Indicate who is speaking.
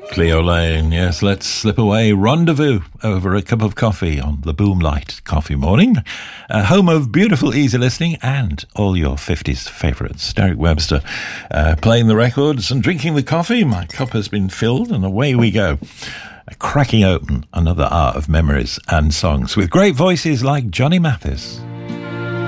Speaker 1: Cleo Lane, yes, let's slip away. Rendezvous over a cup of coffee on the Boomlight Coffee Morning. Home of beautiful, easy listening and all your 50s favourites. Derek Webster playing the records and drinking the coffee. My cup has been filled and away we go. Cracking open another hour of memories and songs with great voices like Johnny Mathis.